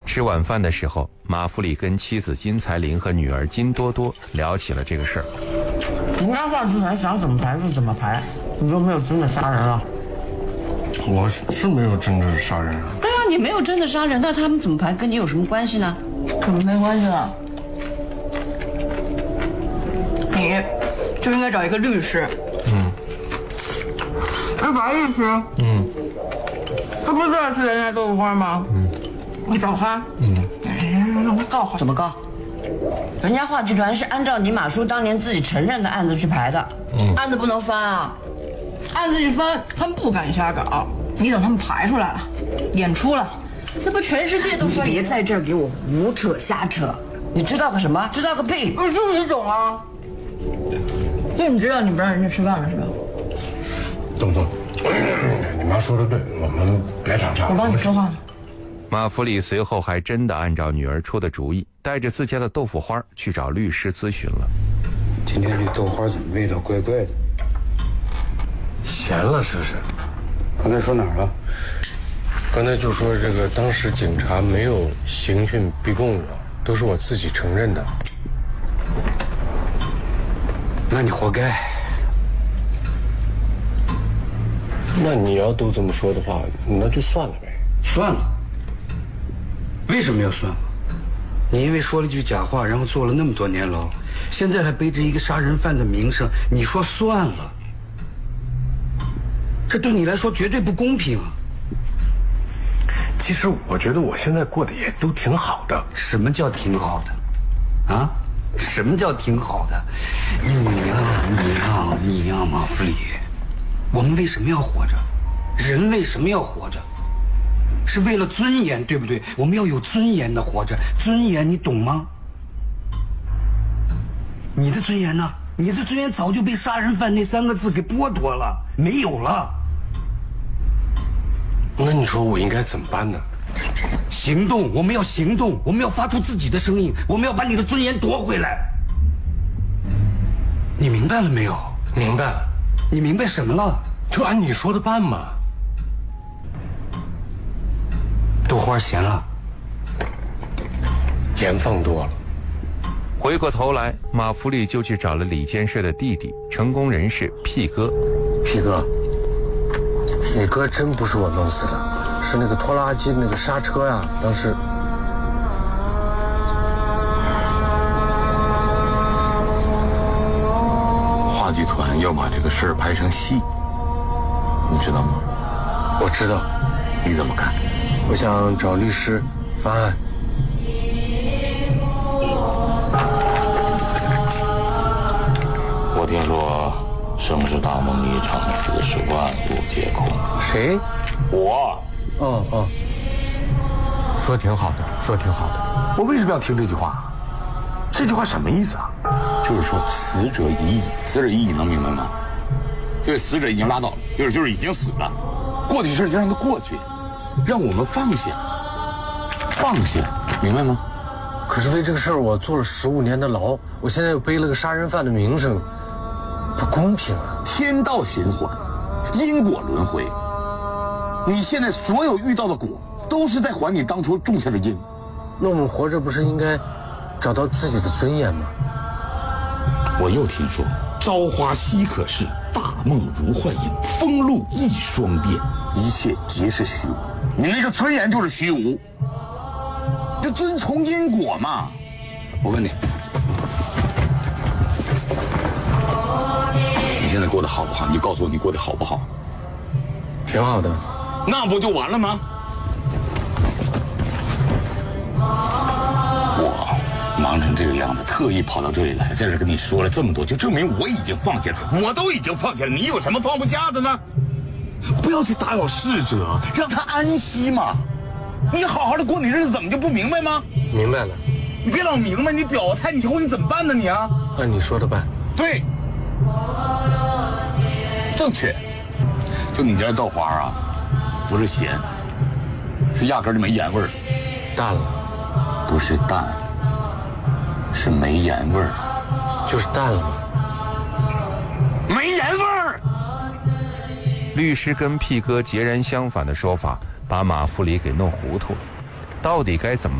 吃晚饭的时候，马福里跟妻子金彩玲和女儿金多多聊起了这个事儿。 人家话剧团想怎么排就怎么排，你又没有真的杀人啊？ 我是没有真的杀人啊。 对啊，你没有真的杀人，那他们怎么排跟你有什么关系呢？ 怎么没关系了？ 你就应该找一个律师。 那法律师？他不是最爱吃人家豆腐花吗？你找他。让他告好。 怎么告？人家话剧团是按照你马叔当年自己承认的案子去排的， 案子不能翻啊，案子一翻，他们不敢瞎搞。你等他们排出来了，演出了，那不全世界都说你别在这儿给我胡扯瞎扯，你知道个什么？知道个屁！ 不是就你懂啊？ 就你知道你不让人家吃饭了是吧？ 董总，你妈说的对，我们别吵架。 我帮你说话呢。 马福里随后还真的按照女儿出的主意，带着自家的豆腐花去找律师咨询了。 今天这豆花怎么味道怪怪的？ 咸了是不是？ 刚才说哪儿了？ 刚才就说这个，当时警察没有刑讯逼供我，都是我自己承认的。 那你活该。 那你要都这么说的话，那就算了呗。 算了。为什么要算了？你因为说了句假话，然后坐了那么多年牢，现在还背着一个杀人犯的名声，你说算了？这对你来说绝对不公平啊！ 其实我觉得我现在过得也都挺好的。 什么叫挺好的？啊？什么叫挺好的？你呀，马福里，我们为什么要活着？人为什么要活着？是为了尊严，对不对？我们要有尊严的活着，尊严你懂吗？你的尊严呢？你的尊严早就被杀人犯那3个字给剥夺了，没有了。 那你说我应该怎么办呢？ 行动，我们要行动，我们要发出自己的声音，我们要把你的尊严夺回来。你明白了没有？ 明白了。 你明白什么了？ 就按你说的办嘛。 豆花咸了， 盐放多了。 回过头来，马福里就去找了李建设的弟弟，成功人士屁哥。 屁哥，你哥真不是我弄死的，是那个拖拉机那个刹车呀，当时。 话剧团要把这个事儿拍成戏，你知道吗？ 我知道。 你怎么看？ 我想找律师翻案。 我听说盛世大梦一场，此事万物皆空。 谁？ 我。 说挺好的，说挺好的。 我为什么要听这句话？这句话什么意思啊？就是说死者已矣，死者已矣能明白吗？就是死者已经拉倒了，就是已经死了，过去的事就让它过去，让我们放下，明白吗？ 可是为这个事儿我坐了15年的牢，我现在又背了个杀人犯的名声，不公平啊！ 天道循环，因果轮回，你现在所有遇到的果，都是在还你当初种下的因。 那我们活着不是应该找到自己的尊严吗？ 我又听说朝花夕可视，大梦如幻影，风露一双电，一切皆是虚无。你那个尊严就是虚无，就遵从因果嘛。我问你，你现在过得好不好？你就告诉我你过得好不好？ 挺好的。 那不就完了吗？我忙成这个样子，特意跑到这里来，在这跟你说了这么多，就证明我已经放下了，我都已经放下了，你有什么放不下的呢？不要去打扰逝者，让他安息嘛。你好好的过你日子，怎么就不明白吗？ 明白了。 你别老明白，你表态，你以后你怎么办呢？你啊， 按你说的办。 对，正确。就你这豆花啊，不是咸，是压根儿就没盐味儿。 淡了。 不是淡，是没盐味儿。 就是淡了吗？ 没盐味儿。 律师跟屁哥截然相反的说法，把马福里给弄糊涂了。到底该怎么